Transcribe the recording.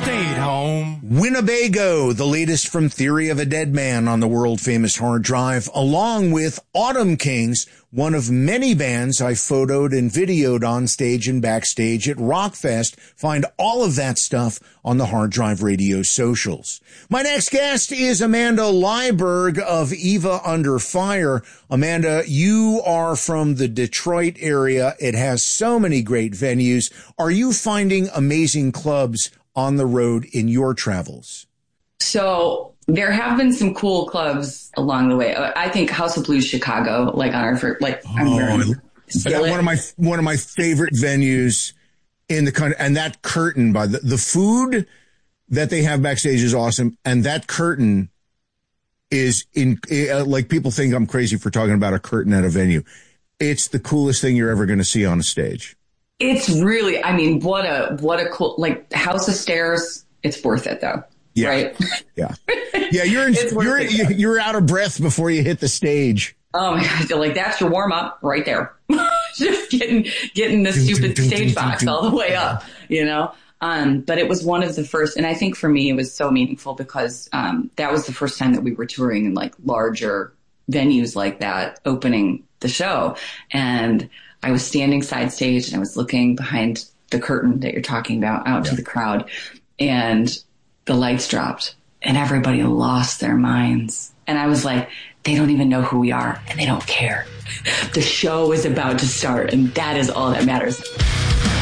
stayed home. Winnebago, the latest from Theory of a Dead Man on the world-famous hard drive, along with Autumn Kings, one of many bands I photoed and videoed on stage and backstage at Rockfest. Find all of that stuff on the Hard Drive Radio socials. My next guest is Amanda Lyberg of Eva Under Fire. Amanda, you are from the Detroit area. It has so many great venues. Are you finding amazing clubs on the road in your travels? So there have been some cool clubs along the way. I think House of Blues Chicago, one of my favorite venues in the country. And that curtain by the food that they have backstage is awesome. And that curtain is like, people think I'm crazy for talking about a curtain at a venue. It's the coolest thing you're ever going to see on a stage. It's really, I mean, what a cool, like, House of Stairs. It's worth it though. Yeah. Right? Yeah. Yeah. You're out of breath before you hit the stage. Oh my God. Like, that's your warm up right there. Just getting the stupid stage box all the way up, you know? But it was one of the first, and I think for me, it was so meaningful because, that was the first time that we were touring in like larger venues like that, opening the show. And I was standing side stage and I was looking behind the curtain that you're talking about out to the crowd, and the lights dropped and everybody lost their minds. And I was like, they don't even know who we are and they don't care. The show is about to start and that is all that matters.